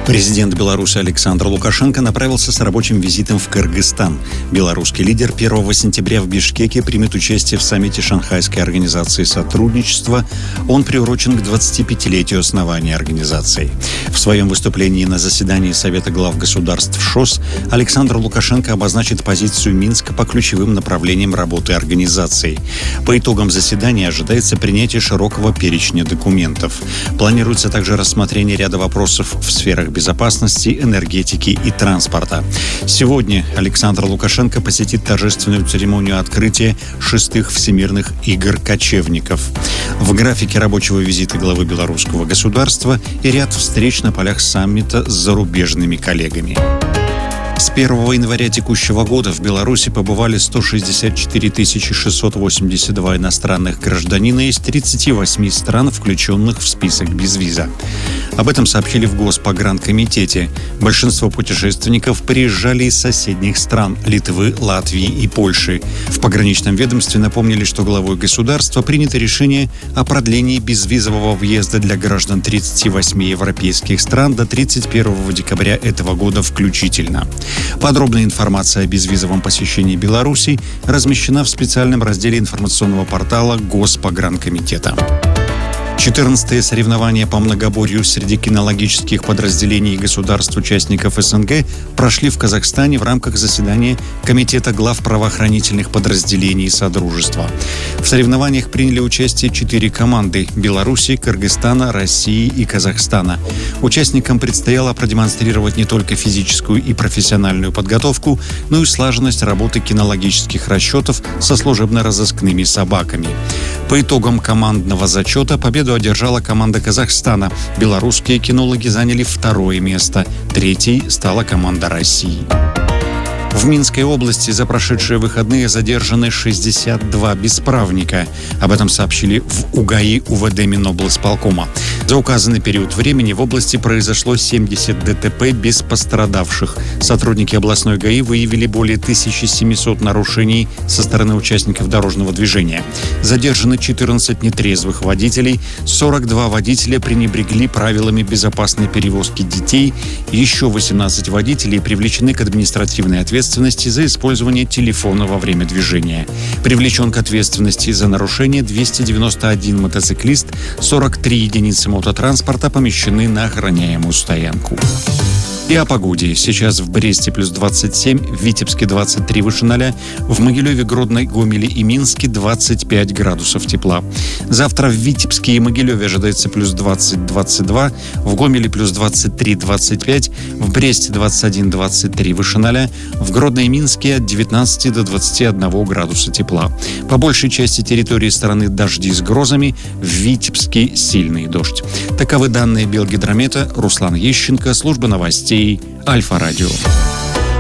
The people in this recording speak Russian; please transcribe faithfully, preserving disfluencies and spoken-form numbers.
Президент Беларуси Александр Лукашенко направился с рабочим визитом в Кыргызстан. Белорусский лидер первого сентября в Бишкеке примет участие в саммите Шанхайской организации сотрудничества. Он приурочен к двадцатипятилетию основания организации. В своем выступлении на заседании Совета глав государств ШОС Александр Лукашенко обозначит позицию Минска по ключевым направлениям работы организации. По итогам заседания ожидается принятие широкого перечня документов. Планируется также рассмотрение ряда вопросов в сферах безопасности, энергетики и транспорта. Сегодня Александр Лукашенко посетит торжественную церемонию открытия шестых всемирных игр кочевников. В графике рабочего визита главы белорусского государства и ряд встреч на полях саммита с зарубежными коллегами. С первого января текущего года в Беларуси побывали сто шестьдесят четыре тысячи шестьсот восемьдесят два иностранных гражданина из тридцати восьми стран, включенных в список без виза. Об этом сообщили в Госпогранкомитете. Большинство путешественников приезжали из соседних стран – Литвы, Латвии и Польши. В пограничном ведомстве напомнили, что главой государства принято решение о продлении безвизового въезда для граждан тридцати восьми европейских стран до тридцать первого декабря этого года включительно. Подробная информация о безвизовом посещении Беларуси размещена в специальном разделе информационного портала Госпогранкомитета. четырнадцатые соревнования по многоборью среди кинологических подразделений государств-участников СНГ прошли в Казахстане в рамках заседания Комитета глав правоохранительных подразделений Содружества. В соревнованиях приняли участие четыре команды – Беларуси, Кыргызстана, России и Казахстана. Участникам предстояло продемонстрировать не только физическую и профессиональную подготовку, но и слаженность работы кинологических расчетов со служебно-розыскными собаками. По итогам командного зачета победу одержала команда Казахстана. Белорусские кинологи заняли второе место. Третьей стала команда России. В Минской области за прошедшие выходные задержаны шестьдесят два бесправника. Об этом сообщили в УГАИ УВД Миноблсполкома. За указанный период времени в области произошло семьдесят ДТП без пострадавших. Сотрудники областной ГАИ выявили более тысячи семисот нарушений со стороны участников дорожного движения. Задержаны четырнадцать нетрезвых водителей, сорок два водителя пренебрегли правилами безопасной перевозки детей, еще восемнадцать водителей привлечены к административной ответственности за использование телефона во время движения. Привлечен к ответственности за нарушение двести девяносто один мотоциклист, сорок три единицы мототранспорта помещены на охраняемую стоянку. И о погоде. Сейчас в Бресте плюс двадцать семь, в Витебске двадцать три выше ноля, в Могилеве, Гродной, Гомеле и Минске двадцать пять градусов тепла. Завтра в Витебске и Могилеве ожидается плюс двадцать - двадцать два, в Гомеле плюс двадцать три - двадцать пять, в Бресте двадцать один - двадцать три выше ноля, в Гродной и Минске от девятнадцати до двадцати одного градуса тепла. По большей части территории страны дожди с грозами, в Витебске сильный дождь. Таковы данные Белгидромета. Руслан Ещенко, служба новостей Альфа-радио.